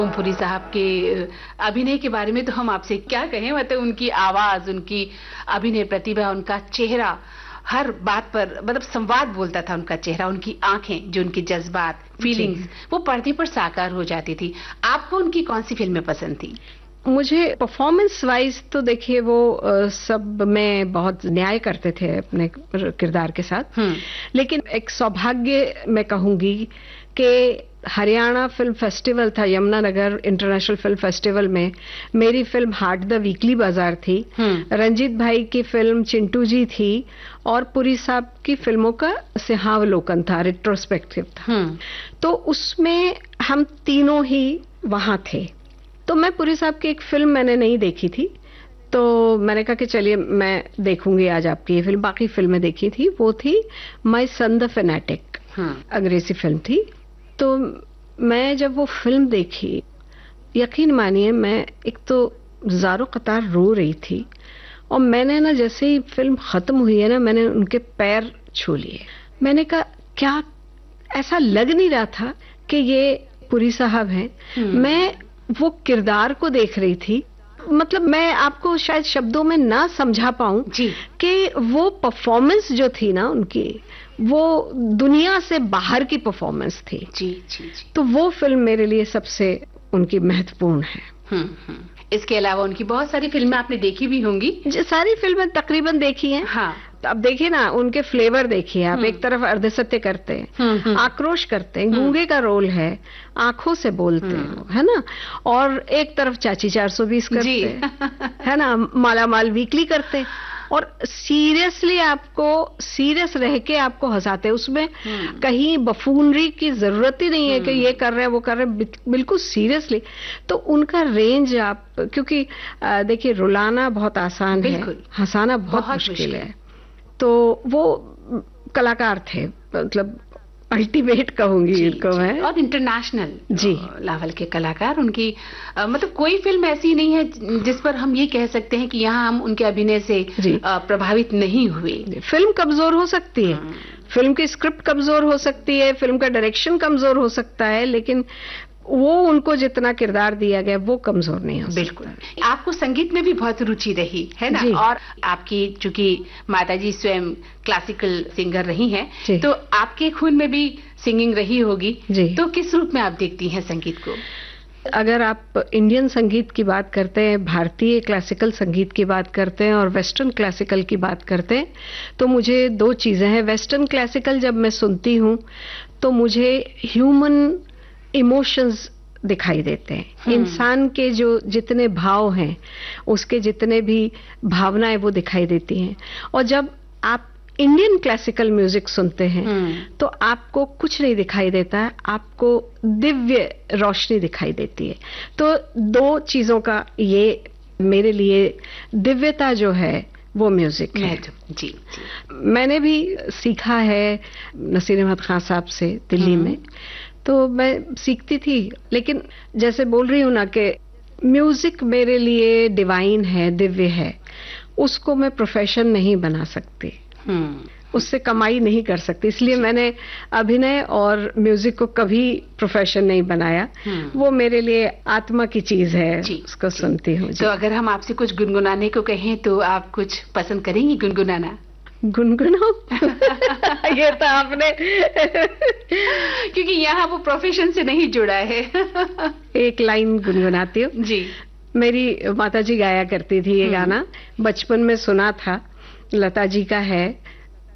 ओमपुरी साहब के अभिनय के बारे में तो हम आपसे क्या कहें, मतलब उनकी आवाज, उनकी अभिनय प्रतिभा, उनका चेहरा, हर बात पर मतलब संवाद बोलता था उनका चेहरा, उनकी आंखें, जो उनके जज्बात, फीलिंग्स वो पर्दे पर साकार हो जाती थी। आपको उनकी कौन सी फिल्में पसंद थी? मुझे परफॉर्मेंस वाइज तो देखिए वो सब में बहुत न्याय करते थे अपने किरदार के साथ, लेकिन एक सौभाग्य मैं कहूंगी कि हरियाणा फिल्म फेस्टिवल था, यमुनानगर इंटरनेशनल फिल्म फेस्टिवल में मेरी फिल्म हार्ट द वीकली बाजार थी, रंजीत भाई की फिल्म चिंटू जी थी और पुरी साहब की फिल्मों का सिंहावलोकन था, रिट्रोस्पेक्टिव था। तो उसमें हम तीनों ही वहां थे। तो मैं पुरी साहब की एक फिल्म मैंने नहीं देखी थी, तो मैंने कहा कि चलिए मैं देखूंगी आज आपकी ये फिल्म। बाकी फिल्में देखी थी, वो थी माय सन द फैनेटिक, अंग्रेजी फिल्म थी। तो मैं जब वो फिल्म देखी, यकीन मानिए मैं एक तो ज़ारो कतार रो रही थी, और मैंने ना जैसे ही फिल्म खत्म हुई है ना, मैंने उनके पैर छू लिए। मैंने कहा क्या, ऐसा लग नहीं रहा था कि ये पुरी साहब हैं। मैं वो किरदार को देख रही थी, मतलब मैं आपको शायद शब्दों में ना समझा पाऊं कि वो परफॉर्मेंस जो थी ना उनकी, वो दुनिया से बाहर की परफॉर्मेंस थी। जी। तो वो फिल्म मेरे लिए सबसे उनकी महत्वपूर्ण है। इसके अलावा उनकी बहुत सारी फिल्में आपने देखी भी होंगी? सारी फिल्में तकरीबन देखी हैं। हाँ। अब देखिए ना, उनके फ्लेवर देखिए आप। एक तरफ अर्धसत्य करते हैं, आक्रोश करते हैं, गूंगे का रोल है, आंखों से बोलते हैं, है ना, और एक तरफ चाची 420 करते हैं, है ना, मालामाल वीकली करते हैं, और सीरियसली आपको सीरियस रह के आपको हंसाते हैं। उसमें कहीं बफूनरी की जरूरत ही नहीं है कि ये कर रहे हैं वो कर रहे हैं, बिल्कुल सीरियसली। तो उनका रेंज आप, क्योंकि देखिए रुलाना बहुत आसान है, हंसाना बहुत मुश्किल है। तो वो कलाकार थे, मतलब अल्टीमेट कहूंगी इनको मैं, और इंटरनेशनल लेवल के कलाकार। उनकी मतलब कोई फिल्म ऐसी नहीं है जिस पर हम ये कह सकते हैं कि यहाँ हम उनके अभिनय से प्रभावित नहीं हुए। फिल्म कमजोर हो सकती है, फिल्म की स्क्रिप्ट कमजोर हो सकती है, फिल्म का डायरेक्शन कमजोर हो सकता है, लेकिन वो उनको जितना किरदार दिया गया वो कमजोर नहीं हो सकता। बिल्कुल। आपको संगीत में भी बहुत रुचि रही है ना, और आपकी चूंकि माताजी स्वयं क्लासिकल सिंगर रही हैं, तो आपके खून में भी सिंगिंग रही होगी। तो किस रूप में आप देखती हैं संगीत को? अगर आप इंडियन संगीत की बात करते हैं, भारतीय क्लासिकल संगीत की बात करते हैं और वेस्टर्न क्लासिकल की बात करते हैं, तो मुझे दो चीजें हैं। वेस्टर्न क्लासिकल जब मैं सुनती हूँ तो मुझे ह्यूमन इमोशंस दिखाई देते हैं, इंसान के जो जितने भाव हैं, उसके जितने भी भावनाएं वो दिखाई देती हैं। और जब आप इंडियन क्लासिकल म्यूजिक सुनते हैं तो आपको कुछ नहीं दिखाई देता है, आपको दिव्य रोशनी दिखाई देती है। तो दो चीजों का ये मेरे लिए दिव्यता जो है वो म्यूजिक है। जी। मैंने भी सीखा है नसीर अहमद खान साहब से दिल्ली में, तो मैं सीखती थी, लेकिन जैसे बोल रही हूँ ना कि म्यूजिक मेरे लिए डिवाइन है, दिव्य है, उसको मैं प्रोफेशन नहीं बना सकती, उससे कमाई नहीं कर सकती, इसलिए मैंने अभिनय और म्यूजिक को कभी प्रोफेशन नहीं बनाया। वो मेरे लिए आत्मा की चीज है, उसको सुनती हूँ। तो अगर हम आपसे कुछ गुनगुनाने को कहें तो आप कुछ पसंद करेंगी गुनगुनाना? गुनगुनाओ ये तो आपने क्योंकि यहाँ वो प्रोफेशन से नहीं जुड़ा है। एक लाइन गुनगुनाती हूँ जी। मेरी माताजी गाया करती थी ये गाना, बचपन में सुना था, लता जी का है।